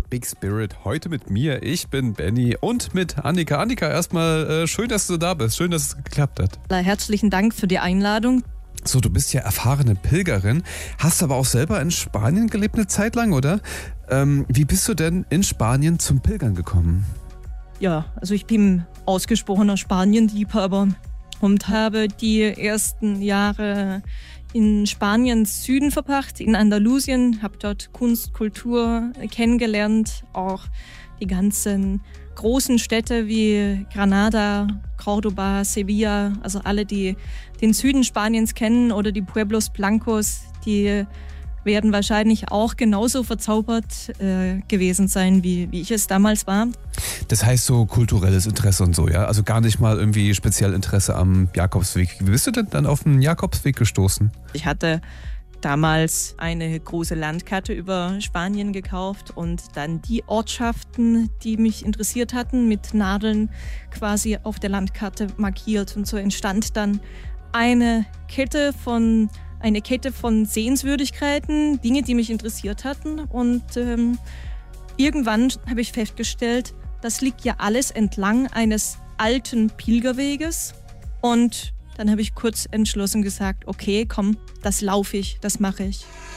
Big Spirit. Heute mit mir. Ich bin Benny und mit Annika. Annika, erstmal schön, dass du da bist. Schön, dass es geklappt hat. Herzlichen Dank für die Einladung. So, du bist ja erfahrene Pilgerin, hast aber auch selber in Spanien gelebt eine Zeit lang, oder? Wie bist du denn in Spanien zum Pilgern gekommen? Ja, also ich bin ausgesprochener Spanien-Liebhaber und habe die ersten Jahre in Spaniens Süden verbracht, in Andalusien, habe dort Kunst, Kultur kennengelernt, auch die ganzen großen Städte wie Granada, Córdoba, Sevilla, also alle, die den Süden Spaniens kennen oder die Pueblos Blancos, die werden wahrscheinlich auch genauso verzaubert gewesen sein, wie ich es damals war. Das heißt so kulturelles Interesse und so, ja? Also gar nicht mal irgendwie speziell Interesse am Jakobsweg. Wie bist du denn dann auf den Jakobsweg gestoßen? Ich hatte damals eine große Landkarte über Spanien gekauft und dann die Ortschaften, die mich interessiert hatten, mit Nadeln quasi auf der Landkarte markiert. Und so entstand dann eine Kette von Sehenswürdigkeiten, Dinge, die mich interessiert hatten. Und irgendwann habe ich festgestellt, das liegt ja alles entlang eines alten Pilgerweges. Und dann habe ich kurz entschlossen gesagt, okay, komm, das laufe ich, das mache ich.